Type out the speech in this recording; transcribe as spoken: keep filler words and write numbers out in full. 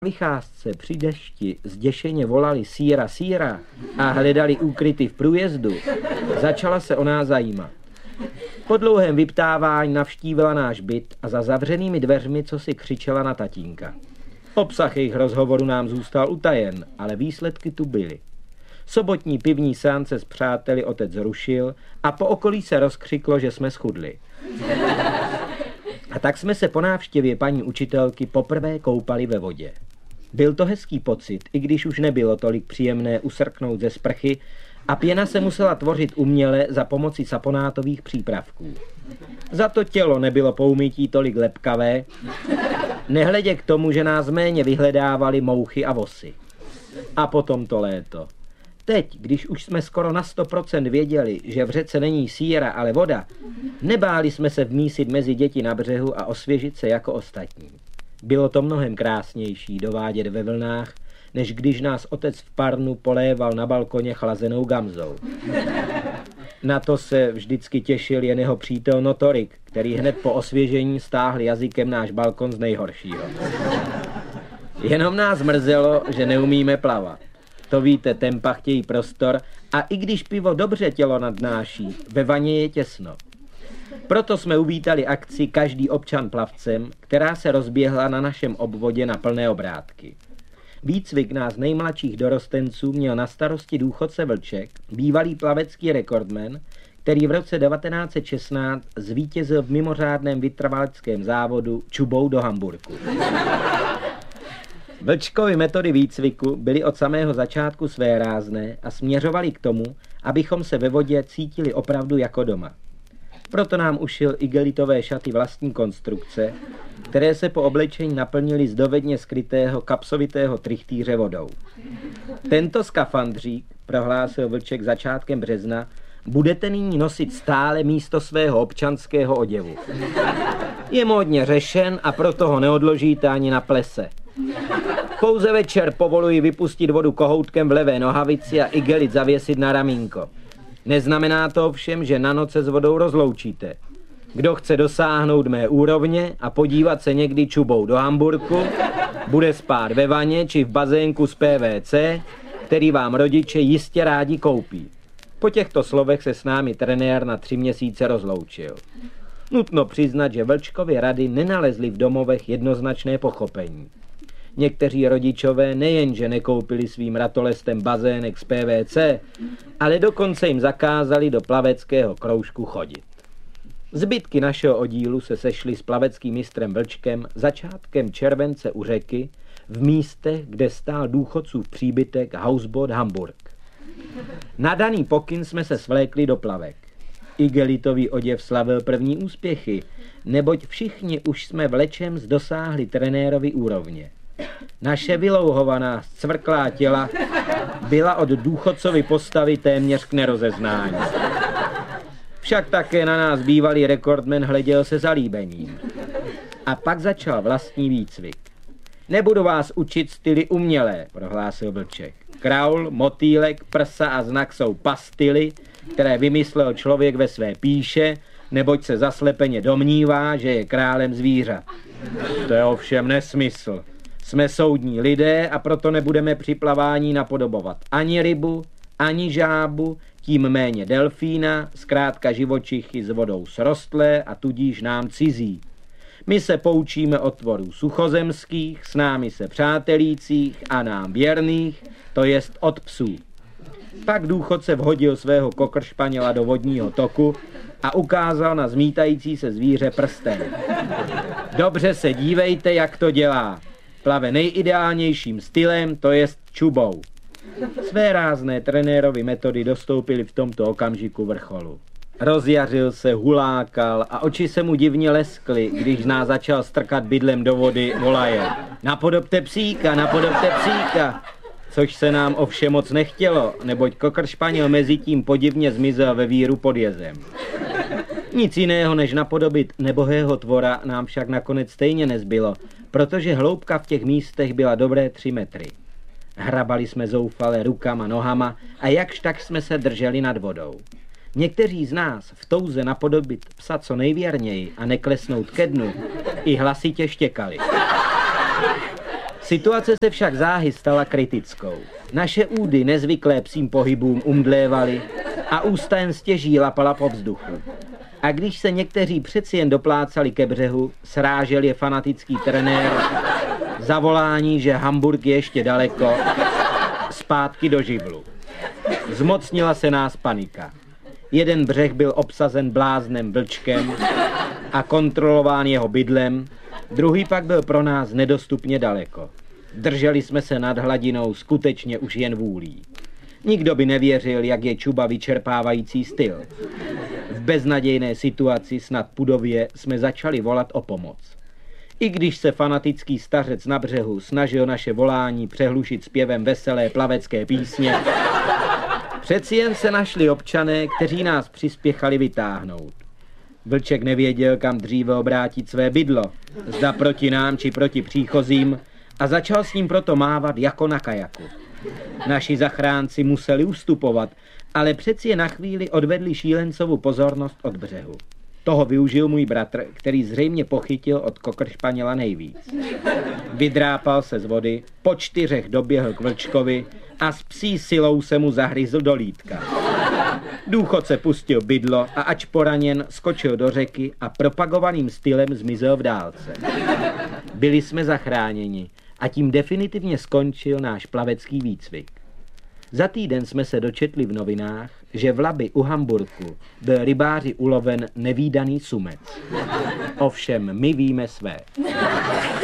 vycházce při dešti zděšeně volali síra, síra a hledali úkryty v průjezdu, začala se o nás zajímat. Po dlouhém vyptávání navštívila náš byt a za zavřenými dveřmi co si křičela na tatínka. Obsah jejich rozhovoru nám zůstal utajen, ale výsledky tu byly. Sobotní pivní seance s přáteli otec zrušil a po okolí se rozkřiklo, že jsme schudli. A tak jsme se po návštěvě paní učitelky poprvé koupali ve vodě. Byl to hezký pocit, i když už nebylo tolik příjemné usrknout ze sprchy a pěna se musela tvořit uměle za pomoci saponátových přípravků. Za to tělo nebylo po umytí tolik lepkavé, nehledě k tomu, že nás méně vyhledávali mouchy a vosy. A potom to léto. Teď, když už jsme skoro na sto procent věděli, že v řece není síra, ale voda, nebáli jsme se vmísit mezi děti na břehu a osvěžit se jako ostatní. Bylo to mnohem krásnější dovádět ve vlnách, než když nás otec v parnu poléval na balkoně chlazenou gamzou. Na to se vždycky těšil jen jeho přítel Notorik, který hned po osvěžení stáhl jazykem náš balkon z nejhoršího. Jenom nás mrzelo, že neumíme plavat. To víte, tempa chtějí prostor a i když pivo dobře tělo nadnáší, ve vaně je těsno. Proto jsme uvítali akci Každý občan plavcem, která se rozběhla na našem obvodě na plné obrátky. Výcvik nás nejmladších dorostenců měl na starosti důchodce Vlček, bývalý plavecký rekordman, který v roce devatenáct set šestnáct zvítězil v mimořádném vytrvaleckém závodu čubou do Hamburku. Vlčkovy metody výcviku byly od samého začátku svérázné a směřovaly k tomu, abychom se ve vodě cítili opravdu jako doma. Proto nám ušil igelitové šaty vlastní konstrukce, které se po oblečení naplnily z dovedně skrytého kapsovitého trichtýře vodou. Tento skafandřík, prohlásil Vlček začátkem března, budete nyní nosit stále místo svého občanského oděvu. Je módně řešen a proto ho neodložíte ani na plese. Pouze večer povoluji vypustit vodu kohoutkem v levé nohavici a igelit zavěsit na ramínko. Neznamená to ovšem, že na noc se s vodou rozloučíte. Kdo chce dosáhnout mé úrovně a podívat se někdy čubou do Hamburku, bude spát ve vaně či v bazénku z P V C, který vám rodiče jistě rádi koupí. Po těchto slovech se s námi trenér na tři měsíce rozloučil. Nutno přiznat, že Vlčkovy rady nenalezly v domovech jednoznačné pochopení. Někteří rodičové nejenže nekoupili svým ratolestem bazének z P V C, ale dokonce jim zakázali do plaveckého kroužku chodit. Zbytky našeho oddílu se sešly s plaveckým mistrem Vlčkem začátkem července u řeky v místech, kde stál důchodcův příbytek Hausboot Hamburg. Na daný pokyn jsme se svlékli do plavek. Igelitový oděv slavil první úspěchy, neboť všichni už jsme vlečem dosáhli trenérovy úrovně. Naše vylouhovaná, zcvrklá těla byla od důchodcovy postavy téměř k nerozeznání. Však také na nás bývalý rekordman hleděl se zalíbením. A pak začal vlastní výcvik. Nebudu vás učit styly umělé, prohlásil Vlček. Kraul, motýlek, prsa a znak jsou pastily, které vymyslel člověk ve své píše, neboť se zaslepeně domnívá, že je králem zvířat. To je ovšem nesmysl. Jsme soudní lidé a proto nebudeme při plavání napodobovat ani rybu, ani žábu, tím méně delfína, zkrátka živočichy s vodou srostlé a tudíž nám cizí. My se poučíme od tvorů suchozemských, s námi se přátelících a nám věrných, to jest od psů. Pak důchodce vhodil svého kokršpaněla do vodního toku a ukázal na zmítající se zvíře prstem. Dobře se dívejte, jak to dělá. Plave nejideálnějším stylem, to jest čubou. Své rázné trenérovy metody dostoupily v tomto okamžiku vrcholu. Rozjařil se, hulákal a oči se mu divně leskly, když nás začal strkat bydlem do vody, volaje. Napodobte psíka, napodobte psíka. Což se nám ovšem moc nechtělo, neboť kokršpaněl mezi tím podivně zmizel ve víru pod jezem. Nic jiného než napodobit nebohého tvora nám však nakonec stejně nezbylo, protože hloubka v těch místech byla dobré tři metry. Hrabali jsme zoufale rukama, nohama a jakž tak jsme se drželi nad vodou. Někteří z nás v touze napodobit psa co nejvěrněji a neklesnout ke dnu i hlasitě štěkali. Situace se však záhy stala kritickou. Naše údy nezvyklé psím pohybům umdlévaly a ústa jen stěží lapala po vzduchu. A když se někteří přeci jen doplácali ke břehu, srážel je fanatický trenér zavolání, že Hamburg je ještě daleko, zpátky do živlu. Zmocnila se nás panika. Jeden břeh byl obsazen bláznem Vlčkem a kontrolován jeho bydlem, druhý pak byl pro nás nedostupně daleko. Drželi jsme se nad hladinou skutečně už jen vůlí. Nikdo by nevěřil, jak je Čuba vyčerpávající styl. V beznadějné situaci snad pudově jsme začali volat o pomoc. I když se fanatický stařec na břehu snažil naše volání přehlušit zpěvem veselé plavecké písně, přeci jen se našli občané, kteří nás přispěchali vytáhnout. Vlček nevěděl, kam dříve obrátit své bydlo, zda proti nám či proti příchozím, a začal s ním proto mávat jako na kajaku. Naši zachránci museli ustupovat, ale přeci je na chvíli odvedli šílencovu pozornost od břehu. Toho využil můj bratr, který zřejmě pochytil od kokršpaněla nejvíc. Vydrápal se z vody, po čtyřech doběhl k Vlčkovi a s psí silou se mu zahryzl do lítka. Důchodce pustil bydlo a ač poraněn, skočil do řeky a propagovaným stylem zmizel v dálce. Byli jsme zachráněni a tím definitivně skončil náš plavecký výcvik. Za týden jsme se dočetli v novinách, že v Labi u Hamburku byl rybáři uloven nevídaný sumec. Ovšem my víme své.